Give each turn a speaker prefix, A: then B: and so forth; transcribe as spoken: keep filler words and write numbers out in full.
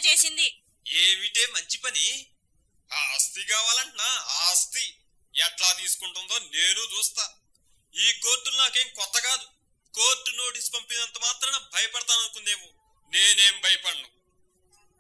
A: చేసింది.
B: ఏమిటే మంచి పని? ఆస్తి కావాలంటున్నా, ఆస్తి ఎట్లా తీసుకుంటుందో నేను చూస్తా. ఈ కోర్టులు నాకేం కొత్త కాదు. కోర్టు నోటీస్ పంపినంత మాత్రాన భయపడతాననుకుందేమో, నేనేం భయపడను.